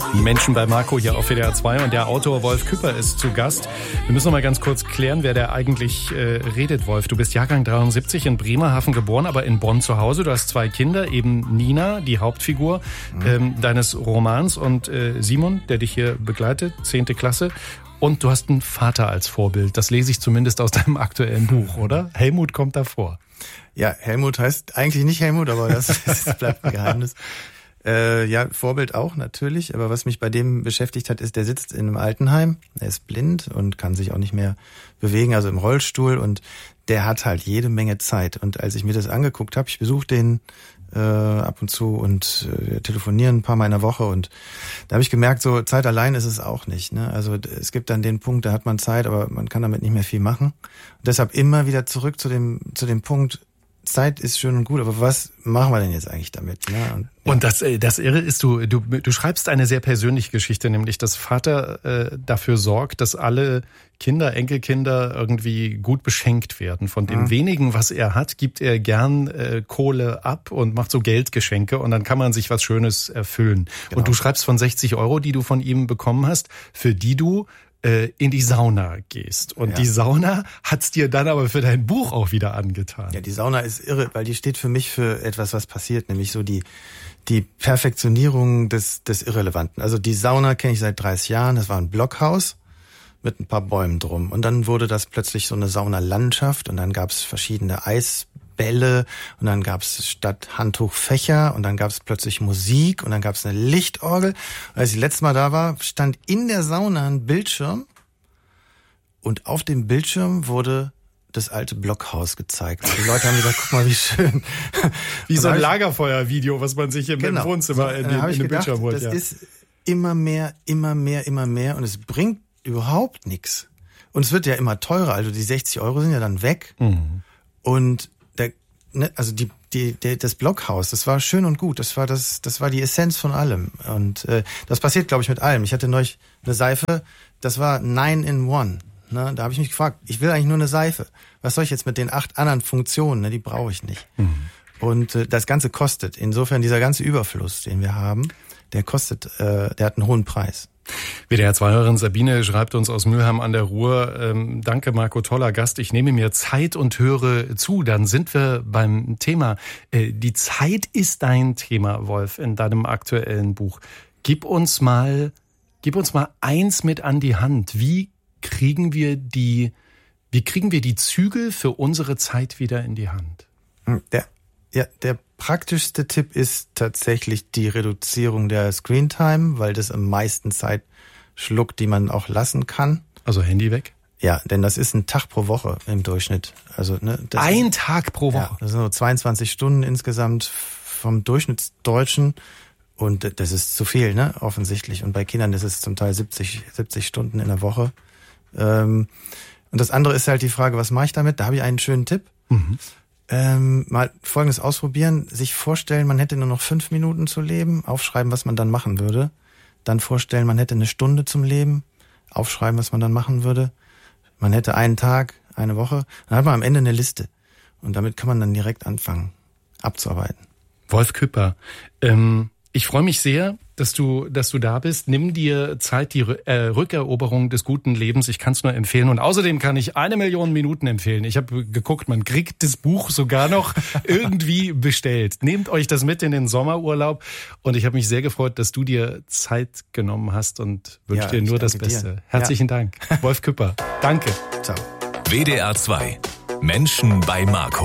Menschen bei Marco hier auf WDR 2 und der Autor Wolf Küpper ist zu Gast. Wir müssen noch mal ganz kurz klären, wer der eigentlich redet, Wolf. Du bist Jahrgang 73, in Bremerhaven geboren, aber in Bonn zu Hause. Du hast 2 Kinder, eben Nina, die Hauptfigur deines Romans, und Simon, der dich hier begleitet, 10. Klasse. Und du hast einen Vater als Vorbild. Das lese ich zumindest aus deinem aktuellen Buch, oder? Helmut kommt davor. Ja, Helmut heißt eigentlich nicht Helmut, aber das bleibt ein Geheimnis. Ja, Vorbild auch natürlich, aber was mich bei dem beschäftigt hat, ist, der sitzt in einem Altenheim, er ist blind und kann sich auch nicht mehr bewegen, also im Rollstuhl, und der hat halt jede Menge Zeit. Und als ich mir das angeguckt habe, ich besuche den ab und zu und telefonieren ein paar Mal in der Woche, und da habe ich gemerkt, so Zeit allein ist es auch nicht, ne? Also es gibt dann den Punkt, da hat man Zeit, aber man kann damit nicht mehr viel machen. Und deshalb immer wieder zurück zu dem Punkt, Zeit ist schön und gut, aber was machen wir denn jetzt eigentlich damit? Ja, und das Irre ist, du schreibst eine sehr persönliche Geschichte, nämlich dass Vater dafür sorgt, dass alle Kinder, Enkelkinder irgendwie gut beschenkt werden. Von dem wenigen, was er hat, gibt er gern Kohle ab und macht so Geldgeschenke, und dann kann man sich was Schönes erfüllen. Genau. Und du schreibst von 60 €, die du von ihm bekommen hast, für die du in die Sauna gehst. Und die Sauna hat's dir dann aber für dein Buch auch wieder angetan. Ja, die Sauna ist irre, weil die steht für mich für etwas, was passiert, nämlich so die Perfektionierung des Irrelevanten. Also die Sauna kenne ich seit 30 Jahren, das war ein Blockhaus mit ein paar Bäumen drum. Und dann wurde das plötzlich so eine Saunalandschaft, und dann gab's verschiedene Eisbälle, und dann gab's statt Handtuch Fächer, und dann gab's plötzlich Musik, und dann gab's eine Lichtorgel. Und als ich letztes Mal da war, stand in der Sauna ein Bildschirm, und auf dem Bildschirm wurde das alte Blockhaus gezeigt. Und die Leute haben gesagt, guck mal, wie schön. Wie so ein Lagerfeuervideo, was man sich im Wohnzimmer in den Bildschirm holt. Das ist immer mehr, und es bringt überhaupt nichts. Und es wird ja immer teurer, also die 60 € sind ja dann weg. Mhm. Und das Blockhaus, das war schön und gut, das war die Essenz von allem. Und das passiert, glaube ich, mit allem. Ich hatte neulich eine Seife, das war 9 in 1. Ne? Da habe ich mich gefragt, ich will eigentlich nur eine Seife. Was soll ich jetzt mit den 8 anderen Funktionen? Ne? Die brauche ich nicht. Mhm. Und das Ganze kostet. Insofern dieser ganze Überfluss, den wir haben, der hat einen hohen Preis. WDR-2-Hörerin Sabine schreibt uns aus Mülheim an der Ruhr: Danke Marco, toller Gast. Ich nehme mir Zeit und höre zu. Dann sind wir beim Thema. Die Zeit ist dein Thema, Wolf, in deinem aktuellen Buch. Gib uns mal eins mit an die Hand. Wie kriegen wir die Zügel für unsere Zeit wieder in die Hand? Der praktischste Tipp ist tatsächlich die Reduzierung der Screentime, weil das am meisten Zeit schluckt, die man auch lassen kann. Also Handy weg? Ja, denn das ist ein Tag pro Woche im Durchschnitt. Also ein Tag pro Woche? Ja, das sind so 22 Stunden insgesamt vom Durchschnittsdeutschen, und das ist zu viel, ne, offensichtlich. Und bei Kindern ist es zum Teil 70 Stunden in der Woche. Und das andere ist halt die Frage, was mache ich damit? Da habe ich einen schönen Tipp. Mhm. Mal Folgendes ausprobieren, sich vorstellen, man hätte nur noch 5 Minuten zu leben, aufschreiben, was man dann machen würde. Dann vorstellen, man hätte eine Stunde zum Leben, aufschreiben, was man dann machen würde. Man hätte einen Tag, eine Woche, dann hat man am Ende eine Liste. Und damit kann man dann direkt anfangen, abzuarbeiten. Wolf Küpper, ich freue mich sehr, dass du da bist. Nimm dir Zeit, die Rückeroberung des guten Lebens. Ich kann es nur empfehlen. Und außerdem kann ich 1 Million Minuten empfehlen. Ich habe geguckt, man kriegt das Buch sogar noch irgendwie bestellt. Nehmt euch das mit in den Sommerurlaub. Und ich habe mich sehr gefreut, dass du dir Zeit genommen hast, und wünsche dir nur das Beste. Herzlichen Dank. Wolf Küpper. Danke. Ciao. WDR 2. Menschen bei Marco.